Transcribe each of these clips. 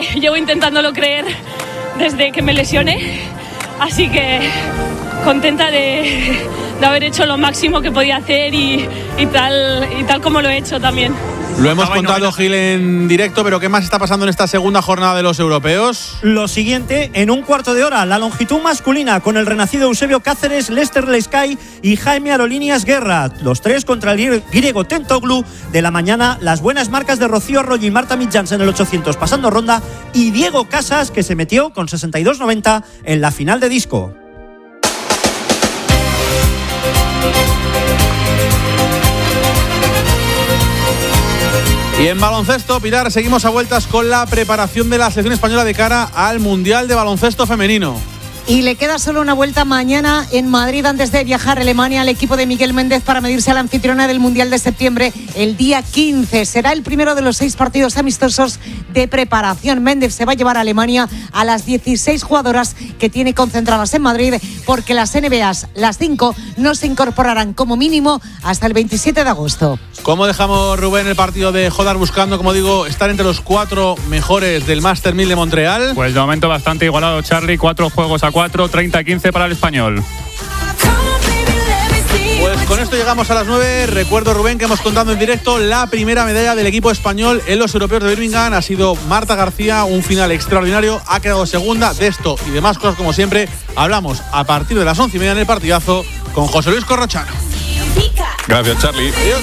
llevo intentándolo creer desde que me lesioné, así que contenta de haber hecho lo máximo que podía hacer y tal como lo he hecho también. Lo hemos contado, Gil, en directo, pero ¿qué más está pasando en esta segunda jornada de los europeos? Lo siguiente, en un cuarto de hora, la longitud masculina con el renacido Eusebio Cáceres, Lester Lescay y Jaime Aerolíneas Guerra. Los tres contra el griego Tentoglou. De la mañana, las buenas marcas de Rocío Arroyo y Marta Mitjans en el 800 pasando ronda y Diego Casas, que se metió con 62.90 en la final de disco. Y en baloncesto, Pilar, seguimos a vueltas con la preparación de la selección española de cara al Mundial de Baloncesto Femenino. Y le queda solo una vuelta mañana en Madrid antes de viajar a Alemania al equipo de Miguel Méndez para medirse a la anfitriona del Mundial de septiembre el día 15. Será el primero de los 6 partidos amistosos de preparación. Méndez se va a llevar a Alemania a las 16 jugadoras que tiene concentradas en Madrid, porque las NBAs, las 5, no se incorporarán como mínimo hasta el 27 de agosto. ¿Cómo dejamos, Rubén, el partido de Jodar buscando, como digo, estar entre los 4 mejores del Master 1000 de Montreal? Pues de momento bastante igualado, Charly. 4 juegos a 4, 30-15 para el español. Pues con esto llegamos a las 9. Recuerdo, Rubén, que hemos contado en directo la primera medalla del equipo español en los europeos de Birmingham. Ha sido Marta García, un final extraordinario. Ha quedado segunda. De esto y demás cosas, como siempre, hablamos a partir de las 11:30 en el partidazo con José Luis Corrochano. Gracias, Charly. Adiós.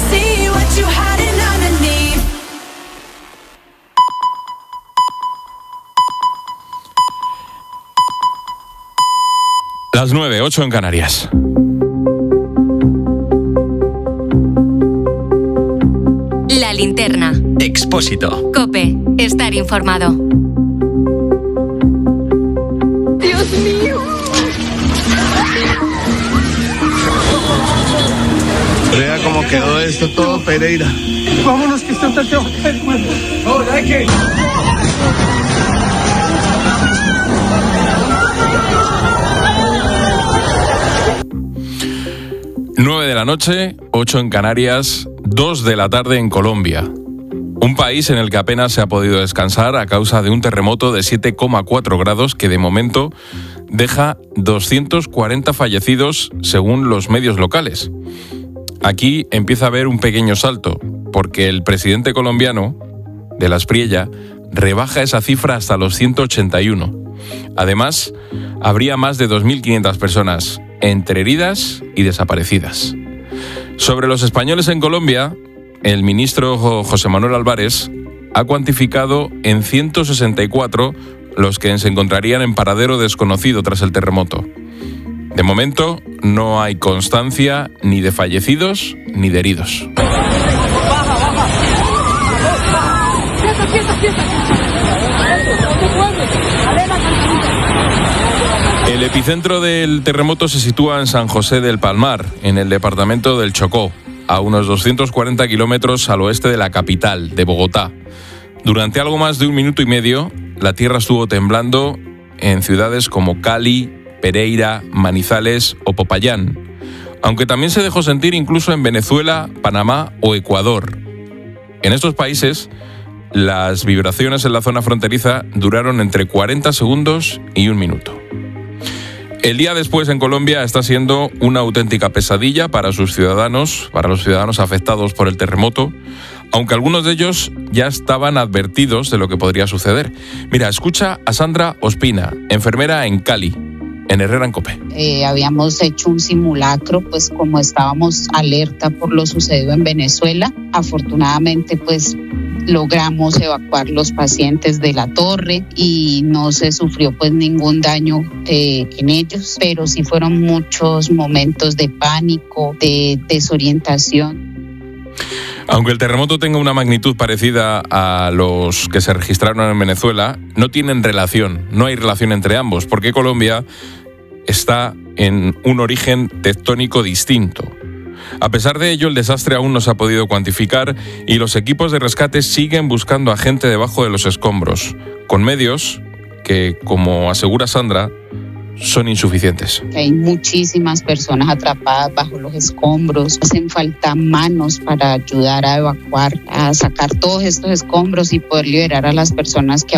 Las 9:08 en Canarias. La linterna. Expósito. COPE. Estar informado. Dios mío. Vea cómo quedó esto todo, Pereira. Vámonos, que está tan bueno. Ahora hay que... 9 de la noche, 8 en Canarias, 2 de la tarde en Colombia. Un país en el que apenas se ha podido descansar a causa de un terremoto de 7,4 grados que de momento deja 240 fallecidos según los medios locales. Aquí empieza a haber un pequeño salto, porque el presidente colombiano de la Espriella rebaja esa cifra hasta los 181. Además, habría más de 2.500 personas entre heridas y desaparecidas. Sobre los españoles en Colombia, el ministro José Manuel Álvarez ha cuantificado en 164 los que se encontrarían en paradero desconocido tras el terremoto. De momento, no hay constancia ni de fallecidos ni de heridos. El epicentro del terremoto se sitúa en San José del Palmar, en el departamento del Chocó, a unos 240 kilómetros al oeste de la capital, de Bogotá. Durante algo más de 1 minuto y medio, la tierra estuvo temblando en ciudades como Cali, Pereira, Manizales o Popayán, aunque también se dejó sentir incluso en Venezuela, Panamá o Ecuador. En estos países, las vibraciones en la zona fronteriza duraron entre 40 segundos y 1 minuto. El día después en Colombia está siendo una auténtica pesadilla para sus ciudadanos, para los ciudadanos afectados por el terremoto, aunque algunos de ellos ya estaban advertidos de lo que podría suceder. Mira, escucha a Sandra Ospina, enfermera en Cali, en Herrera en COPE. Habíamos hecho un simulacro, pues como estábamos alerta por lo sucedido en Venezuela. Afortunadamente, pues logramos evacuar los pacientes de la torre y no se sufrió pues ningún daño en ellos, pero sí fueron muchos momentos de pánico, de desorientación. Aunque el terremoto tenga una magnitud parecida a los que se registraron en Venezuela, no tienen relación, no hay relación entre ambos, porque Colombia está en un origen tectónico distinto. A pesar de ello, el desastre aún no se ha podido cuantificar y los equipos de rescate siguen buscando a gente debajo de los escombros, con medios que, como asegura Sandra, son insuficientes. Hay muchísimas personas atrapadas bajo los escombros. Hacen falta manos para ayudar a evacuar, a sacar todos estos escombros y poder liberar a las personas que